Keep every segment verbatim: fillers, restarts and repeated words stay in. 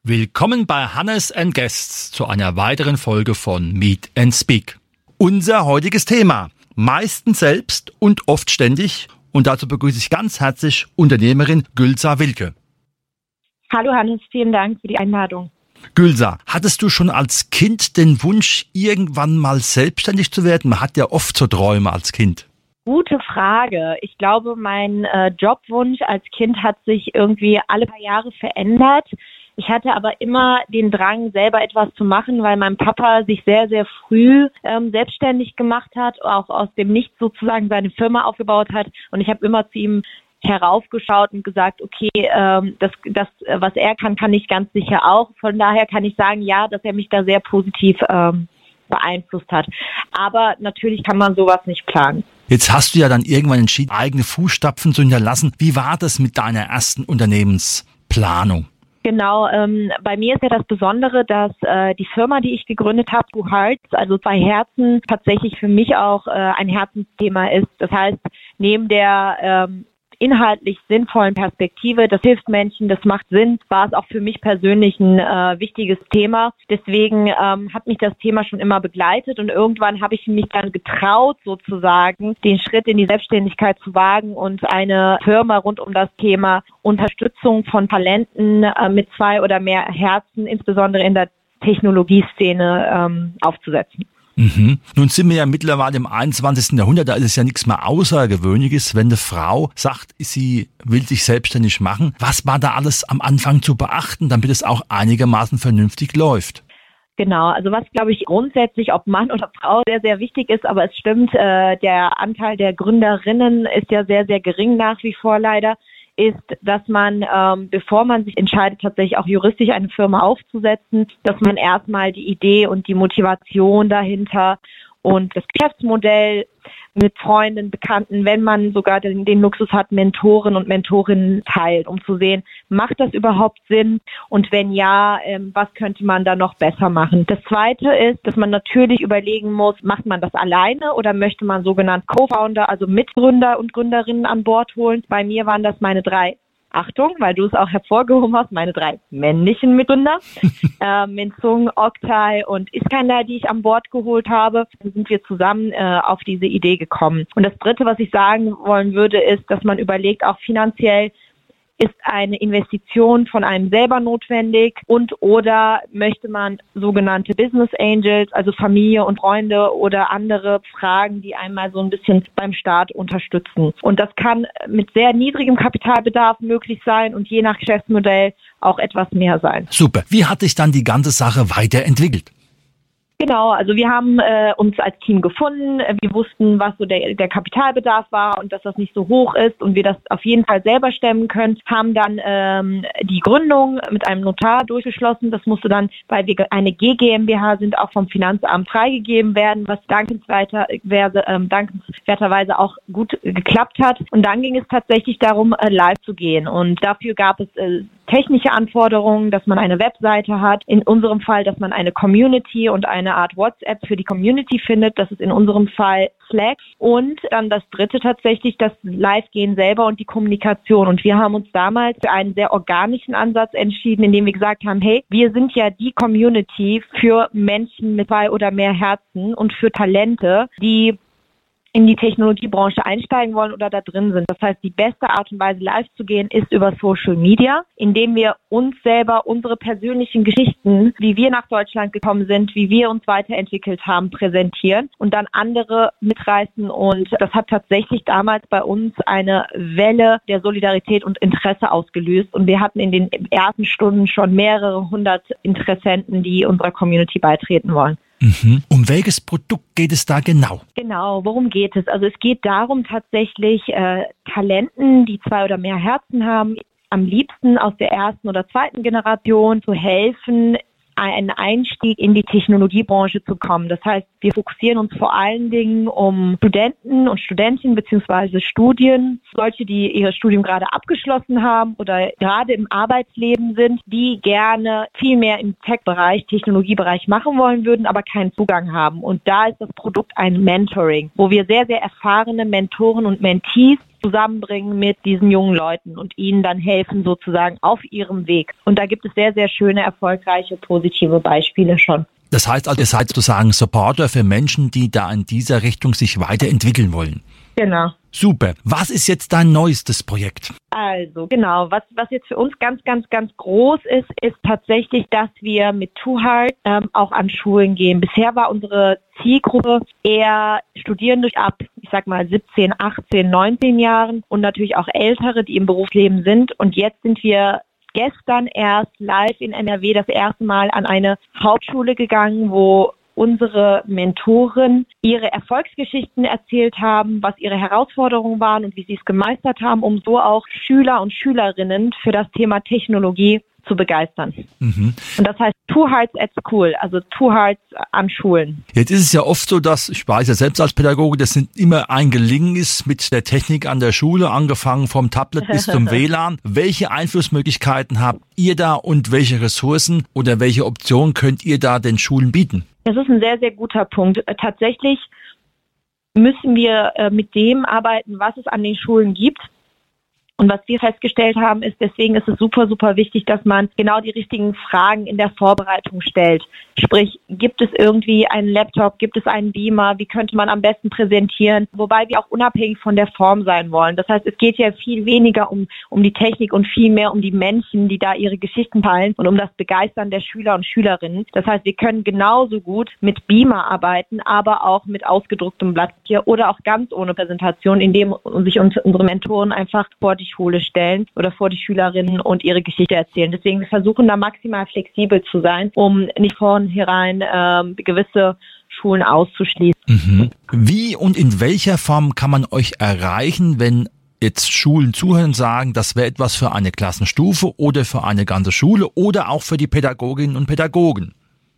Willkommen bei Hannes and Guests zu einer weiteren Folge von Meet and Speak. Unser heutiges Thema: meistens selbst und oft ständig. Und dazu begrüße ich ganz herzlich Unternehmerin Gülsa Wilke. Hallo Hannes, vielen Dank für die Einladung. Gülsa, hattest du schon als Kind den Wunsch, irgendwann mal selbstständig zu werden? Man hat ja oft so Träume als Kind. Gute Frage. Ich glaube, mein äh, Jobwunsch als Kind hat sich irgendwie alle paar Jahre verändert. Ich hatte aber immer den Drang, selber etwas zu machen, weil mein Papa sich sehr, sehr früh ähm, selbstständig gemacht hat, auch aus dem Nichts sozusagen seine Firma aufgebaut hat. Und ich habe immer zu ihm heraufgeschaut und gesagt, okay, ähm, das, das, was er kann, kann ich ganz sicher auch. Von daher kann ich sagen, ja, dass er mich da sehr positiv ähm, beeinflusst hat. Aber natürlich kann man sowas nicht planen. Jetzt hast du ja dann irgendwann entschieden, eigene Fußstapfen zu hinterlassen. Wie war das mit deiner ersten Unternehmensplanung? Genau, ähm, bei mir ist ja das Besondere, dass äh, die Firma, die ich gegründet habe, Two Hearts, also zwei Herzen, tatsächlich für mich auch äh, ein Herzensthema ist. Das heißt, neben der ähm, inhaltlich sinnvollen Perspektive, das hilft Menschen, das macht Sinn, war es auch für mich persönlich ein äh, wichtiges Thema. Deswegen ähm, hat mich das Thema schon immer begleitet und irgendwann habe ich mich dann getraut, sozusagen den Schritt in die Selbstständigkeit zu wagen und eine Firma rund um das Thema Unterstützung von Talenten äh, mit zwei oder mehr Herzen, insbesondere in der Technologieszene, ähm, aufzusetzen. Mhm. Nun sind wir ja mittlerweile im einundzwanzigsten Jahrhundert, da ist es ja nichts mehr Außergewöhnliches, wenn eine Frau sagt, sie will sich selbstständig machen. Was war da alles am Anfang zu beachten, damit es auch einigermaßen vernünftig läuft? Genau, also was, glaube ich, grundsätzlich, ob Mann oder Frau, sehr, sehr wichtig ist, aber es stimmt, äh, der Anteil der Gründerinnen ist ja sehr, sehr gering nach wie vor leider, ist, dass man, ähm, bevor man sich entscheidet, tatsächlich auch juristisch eine Firma aufzusetzen, dass man erstmal die Idee und die Motivation dahinter und das Geschäftsmodell mit Freunden, Bekannten, wenn man sogar den, den Luxus hat, Mentoren und Mentorinnen teilt, um zu sehen, macht das überhaupt Sinn? Und wenn ja, ähm, was könnte man da noch besser machen? Das Zweite ist, dass man natürlich überlegen muss, macht man das alleine oder möchte man sogenannte Co-Founder, also Mitgründer und Gründerinnen an Bord holen? Bei mir waren das meine drei Achtung, weil du es auch hervorgehoben hast, meine drei männlichen Mitgründer, äh, Minzung, Oktay und Iskandar, die ich an Bord geholt habe, dann sind wir zusammen äh, auf diese Idee gekommen. Und das Dritte, was ich sagen wollen würde, ist, dass man überlegt, auch finanziell, ist eine Investition von einem selber notwendig und oder möchte man sogenannte Business Angels, also Familie und Freunde oder andere fragen, die einmal so ein bisschen beim Start unterstützen. Und das kann mit sehr niedrigem Kapitalbedarf möglich sein und je nach Geschäftsmodell auch etwas mehr sein. Super. Wie hat sich dann die ganze Sache weiterentwickelt? Genau, also wir haben äh, uns als Team gefunden, wir wussten, was so der, der Kapitalbedarf war und dass das nicht so hoch ist und wir das auf jeden Fall selber stemmen können, haben dann ähm, die Gründung mit einem Notar durchgeschlossen. Das musste dann, weil wir eine G GmbH sind, auch vom Finanzamt freigegeben werden, was dankenswerterweise, ähm, dankenswerterweise auch gut geklappt hat. Und dann ging es tatsächlich darum, äh, live zu gehen und dafür gab es äh, technische Anforderungen, dass man eine Webseite hat, in unserem Fall, dass man eine Community und eine Art WhatsApp für die Community findet, das ist in unserem Fall Slack und dann das dritte tatsächlich das Live-Gehen selber und die Kommunikation und wir haben uns damals für einen sehr organischen Ansatz entschieden, indem wir gesagt haben, hey, wir sind ja die Community für Menschen mit zwei oder mehr Herzen und für Talente, die in die Technologiebranche einsteigen wollen oder da drin sind. Das heißt, die beste Art und Weise, live zu gehen, ist über Social Media, indem wir uns selber unsere persönlichen Geschichten, wie wir nach Deutschland gekommen sind, wie wir uns weiterentwickelt haben, präsentieren und dann andere mitreißen. Und das hat tatsächlich damals bei uns eine Welle der Solidarität und Interesse ausgelöst. Und wir hatten in den ersten Stunden schon mehrere hundert Interessenten, die unserer Community beitreten wollen. Mhm. Um welches Produkt geht es da genau? Genau, worum geht es? Also es geht darum tatsächlich äh, Talenten, die zwei oder mehr Herzen haben, am liebsten aus der ersten oder zweiten Generation zu helfen, einen Einstieg in die Technologiebranche zu kommen. Das heißt, wir fokussieren uns vor allen Dingen um Studenten und Studentinnen beziehungsweise Studien, solche, die ihr Studium gerade abgeschlossen haben oder gerade im Arbeitsleben sind, die gerne viel mehr im Tech-Bereich, Technologiebereich machen wollen würden, aber keinen Zugang haben. Und da ist das Produkt ein Mentoring, wo wir sehr, sehr erfahrene Mentoren und Mentees zusammenbringen mit diesen jungen Leuten und ihnen dann helfen sozusagen auf ihrem Weg. Und da gibt es sehr, sehr schöne, erfolgreiche, positive Beispiele schon. Das heißt also, ihr seid sozusagen Supporter für Menschen, die da in dieser Richtung sich weiterentwickeln wollen. Genau. Super. Was ist jetzt dein neuestes Projekt? Also genau, was was jetzt für uns ganz, ganz, ganz groß ist, ist tatsächlich, dass wir mit Two Hearts ähm, auch an Schulen gehen. Bisher war unsere Zielgruppe eher Studierende ab, ich sag mal siebzehn, achtzehn, neunzehn Jahren und natürlich auch Ältere, die im Berufsleben sind. Und jetzt sind wir gestern erst live in N R W das erste Mal an eine Hauptschule gegangen, wo unsere Mentoren ihre Erfolgsgeschichten erzählt haben, was ihre Herausforderungen waren und wie sie es gemeistert haben, um so auch Schüler und Schülerinnen für das Thema Technologie zu begeistern. Mhm. Und das heißt Two Hearts at School, also Two Hearts an Schulen. Jetzt ist es ja oft so, dass, ich weiß ja selbst als Pädagoge, das nicht immer ein Gelingen ist mit der Technik an der Schule, angefangen vom Tablet bis zum W L A N. Welche Einflussmöglichkeiten habt ihr da und welche Ressourcen oder welche Optionen könnt ihr da den Schulen bieten? Das ist ein sehr, sehr guter Punkt. Tatsächlich müssen wir mit dem arbeiten, was es an den Schulen gibt. Und was wir festgestellt haben, ist, deswegen ist es super, super wichtig, dass man genau die richtigen Fragen in der Vorbereitung stellt. Sprich, gibt es irgendwie einen Laptop, gibt es einen Beamer, wie könnte man am besten präsentieren? Wobei wir auch unabhängig von der Form sein wollen. Das heißt, es geht ja viel weniger um, um die Technik und viel mehr um die Menschen, die da ihre Geschichten teilen und um das Begeistern der Schüler und Schülerinnen. Das heißt, wir können genauso gut mit Beamer arbeiten, aber auch mit ausgedrucktem Blatt Papier oder auch ganz ohne Präsentation, indem sich unsere Mentoren einfach vor die Schule stellen oder vor die Schülerinnen und ihre Geschichte erzählen. Deswegen wir versuchen da maximal flexibel zu sein, um nicht vornherein ähm, gewisse Schulen auszuschließen. Mhm. Wie und in welcher Form kann man euch erreichen, wenn jetzt Schulen zuhören und sagen, das wäre etwas für eine Klassenstufe oder für eine ganze Schule oder auch für die Pädagoginnen und Pädagogen?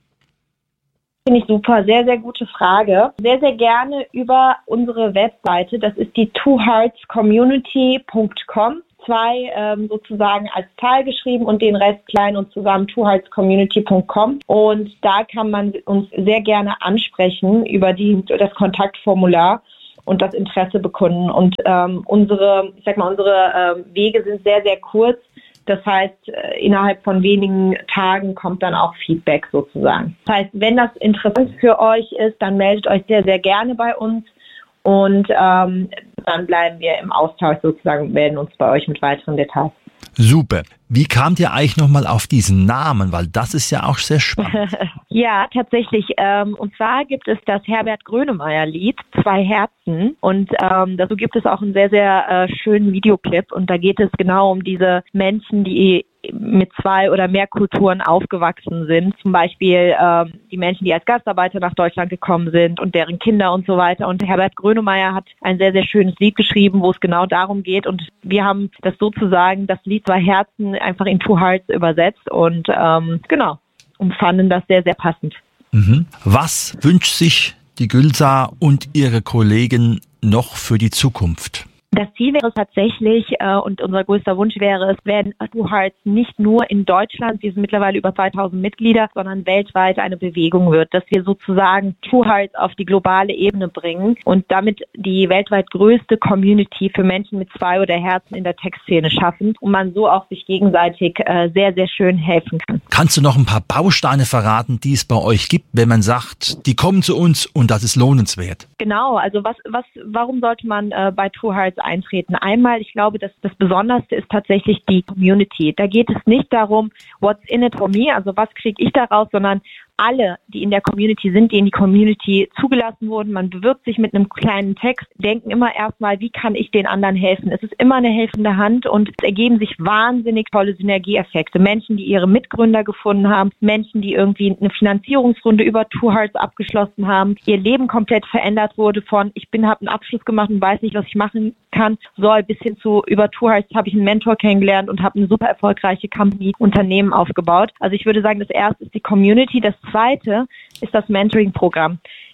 Finde ich super, sehr, sehr gute Frage. Sehr, sehr gerne über unsere Webseite, das ist die two hearts community punkt com, zwei ähm, sozusagen als Zahl geschrieben und den Rest klein und zusammen two hearts community punkt com, und da kann man uns sehr gerne ansprechen über die das Kontaktformular und das Interesse bekunden. Und ähm, unsere, ich sag mal, unsere äh, Wege sind sehr, sehr kurz. Das heißt, innerhalb von wenigen Tagen kommt dann auch Feedback sozusagen. Das heißt, wenn das interessant für euch ist, dann meldet euch sehr, sehr gerne bei uns und ähm, dann bleiben wir im Austausch sozusagen und melden uns bei euch mit weiteren Details. Super. Wie kamt ihr eigentlich nochmal auf diesen Namen? Weil das ist ja auch sehr spannend. Ja, tatsächlich. Ähm, und zwar gibt es das Herbert Grönemeyer-Lied, Zwei Herzen. Und ähm, dazu gibt es auch einen sehr, sehr äh, schönen Videoclip. Und da geht es genau um diese Menschen, die mit zwei oder mehr Kulturen aufgewachsen sind. Zum Beispiel ähm, die Menschen, die als Gastarbeiter nach Deutschland gekommen sind und deren Kinder und so weiter. Und Herbert Grönemeyer hat ein sehr, sehr schönes Lied geschrieben, wo es genau darum geht. Und wir haben das sozusagen, das Lied Zwei Herzen, einfach in Two Hearts übersetzt und ähm, genau, und fanden das sehr, sehr passend. Mhm. Was wünscht sich die Gülsar und ihre Kollegen noch für die Zukunft? Das Ziel wäre tatsächlich, äh, und unser größter Wunsch wäre es, wenn Two Hearts nicht nur in Deutschland, wir sind mittlerweile über zweitausend Mitglieder, sondern weltweit eine Bewegung wird, dass wir sozusagen Two Hearts auf die globale Ebene bringen und damit die weltweit größte Community für Menschen mit zwei oder Herzen in der Tech-Szene schaffen und man so auch sich gegenseitig äh, sehr, sehr schön helfen kann. Kannst du noch ein paar Bausteine verraten, die es bei euch gibt, wenn man sagt, die kommen zu uns und das ist lohnenswert? Genau, also was, was, warum sollte man äh, bei Two Hearts eintreten? Einmal, ich glaube, dass das Besonderste ist tatsächlich die Community. Da geht es nicht darum, what's in it for me, also was kriege ich daraus, sondern alle, die in der Community sind, die in die Community zugelassen wurden, man bewirbt sich mit einem kleinen Text, denken immer erstmal, wie kann ich den anderen helfen? Es ist immer eine helfende Hand und es ergeben sich wahnsinnig tolle Synergieeffekte. Menschen, die ihre Mitgründer gefunden haben, Menschen, die irgendwie eine Finanzierungsrunde über Two Hearts abgeschlossen haben, ihr Leben komplett verändert wurde von, ich bin, habe einen Abschluss gemacht und weiß nicht, was ich machen kann, soll bis hin zu, über Two Hearts habe ich einen Mentor kennengelernt und habe eine super erfolgreiche Company, Unternehmen aufgebaut. Also ich würde sagen, das erste ist die Community, das zweite ist das Mentoring-Programm.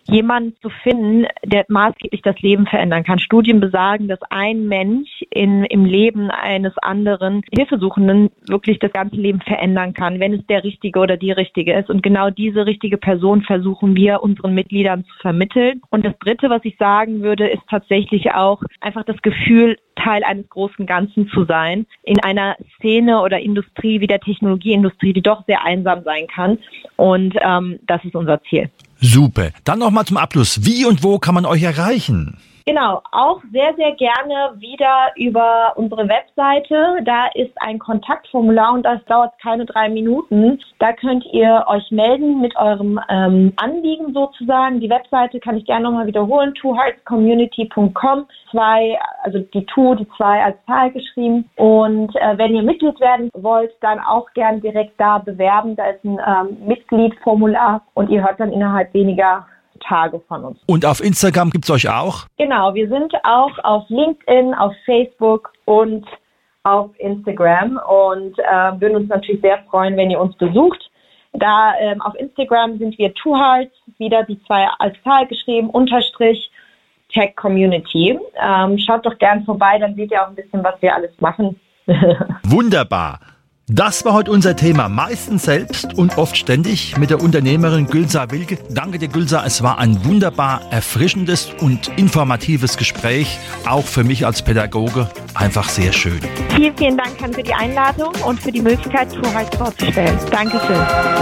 jemanden zu finden, der maßgeblich das Leben verändern kann. Studien besagen, dass ein Mensch in, im Leben eines anderen Hilfesuchenden wirklich das ganze Leben verändern kann, wenn es der Richtige oder die Richtige ist. Und genau diese richtige Person versuchen wir unseren Mitgliedern zu vermitteln. Und das Dritte, was ich sagen würde, ist tatsächlich auch einfach das Gefühl, Teil eines großen Ganzen zu sein, in einer Szene oder Industrie wie der Technologieindustrie, die doch sehr einsam sein kann. Und ähm, das ist unser Ziel. Super. Dann nochmal zum Abschluss. Wie und wo kann man euch erreichen? Genau, auch sehr, sehr gerne wieder über unsere Webseite. Da ist ein Kontaktformular und das dauert keine drei Minuten. Da könnt ihr euch melden mit eurem ähm, Anliegen sozusagen. Die Webseite kann ich gerne nochmal wiederholen, two hearts community punkt com. Zwei, also die Two, die zwei als Zahl geschrieben. Und äh, wenn ihr Mitglied werden wollt, dann auch gern direkt da bewerben. Da ist ein ähm, Mitgliedformular und ihr hört dann innerhalb weniger Tage von uns. Und auf Instagram gibt's euch auch? Genau, wir sind auch auf LinkedIn, auf Facebook und auf Instagram und äh, würden uns natürlich sehr freuen, wenn ihr uns besucht. Da ähm, auf Instagram sind wir two hearts, wieder die zwei als Zahl geschrieben, Unterstrich Tech Community. Ähm, schaut doch gern vorbei, dann seht ihr auch ein bisschen, was wir alles machen. Wunderbar. Das war heute unser Thema, meistens selbst und oft ständig, mit der Unternehmerin Gülsar Wilke. Danke dir, Gülsar. Es war ein wunderbar erfrischendes und informatives Gespräch, auch für mich als Pädagoge einfach sehr schön. Vielen, vielen Dank für die Einladung und für die Möglichkeit, two hearts vorzustellen. Dankeschön.